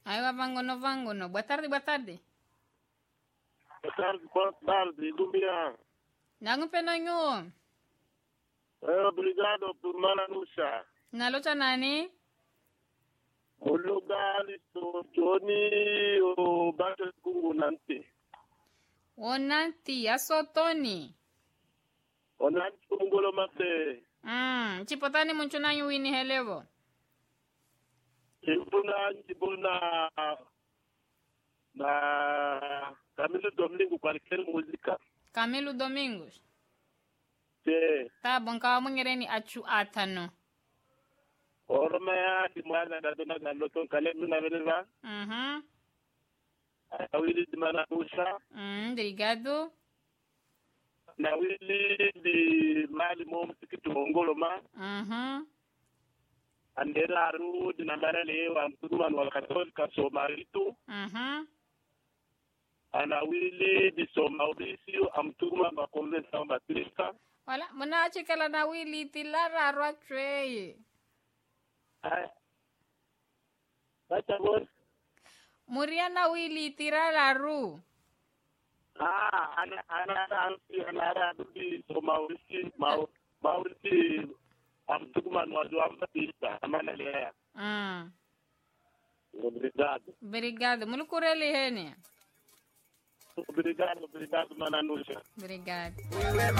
Aiwa vangono. Boa tarde. Boa tarde, Dumia. Nangu penonyo. Obrigado por Mananusha. Nalota nani? O lugar do Johnny o Bata Kungu Nanti. Onanti, asotoni. O Nanti Kungolo Mate. Chipotani munchunanyu wini helevo. Chipuna na Camilo Domingo qualquer música. Camilo Domingos. Sim. Tá bom, kawa mungereni achu atano. Ormaya di mana da dona galoton kalem na vereza. Awili di Mananusha. Obrigado. Na wili di mali mo msikitu Ngoloma. Andera aru di nambara lewa mtuman wa Katolika Somalitu. Ana wili di Mauricio amtuma makombe sa Batrika. Wala, muna chikala na wili tilara rwachwe. Bacha boss. Muriana wili tirara ru. Ana di Mauricio amtuman wa Batista amana leya. Obrigado. Mulukureli hene. Obrigado, Mananusha. Obrigado.